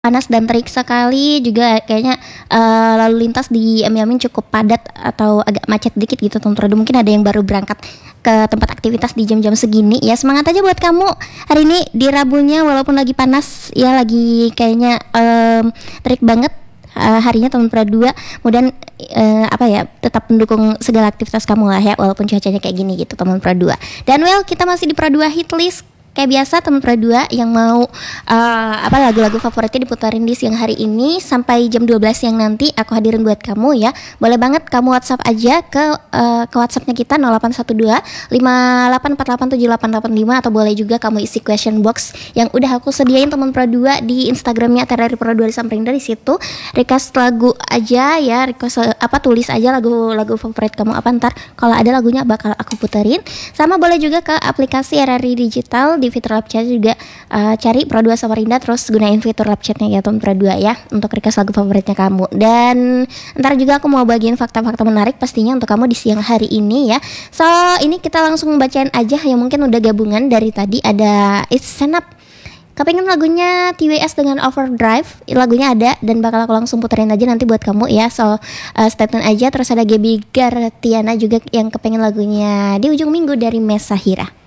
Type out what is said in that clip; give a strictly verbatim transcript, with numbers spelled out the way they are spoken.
panas dan terik sekali juga kayaknya uh, lalu lintas di Yamin cukup padat atau agak macet dikit gitu teman Pradu. Mungkin ada yang baru berangkat ke tempat aktivitas di jam-jam segini ya. Semangat aja buat kamu hari ini di Rabunya walaupun lagi panas ya, lagi kayaknya um, terik banget uh, harinya teman Pradu. Kemudian uh, apa ya, tetap mendukung segala aktivitas kamu lah ya walaupun cuacanya kayak gini gitu teman Pradu. Dan well, kita masih di Pradu Hit List. Kayak biasa teman Pradu yang mau uh, apa lagu-lagu favoritnya diputarin di siang hari ini sampai jam dua belas siang nanti aku hadirin buat kamu ya. Boleh banget kamu WhatsApp aja ke uh, ke WhatsAppnya kita nol delapan satu dua lima delapan empat delapan tujuh delapan delapan lima, atau boleh juga kamu isi question box yang udah aku sediain teman Pradu di Instagramnya Terari Pradu disamping dari situ. Request lagu aja ya, request uh, apa tulis aja lagu-lagu favorit kamu apa, ntar kalau ada lagunya bakal aku puterin. Sama boleh juga ke aplikasi R R I Digital di fitur live chat juga, uh, cari Pro dua Samarinda terus gunain fitur live chatnya ya teman Pro dua ya untuk request lagu favoritnya kamu. Dan ntar juga aku mau bagiin fakta-fakta menarik pastinya untuk kamu di siang hari ini ya. So ini kita langsung bacain aja yang mungkin udah gabungan dari tadi. Ada It's Stand Up, kepengen lagunya T W S dengan Overdrive, lagunya ada dan bakal aku langsung puterin aja nanti buat kamu ya. So uh, stay tune aja. Terus ada Gaby Gartiana juga yang kepengen lagunya Di Ujung Minggu dari Mesahira.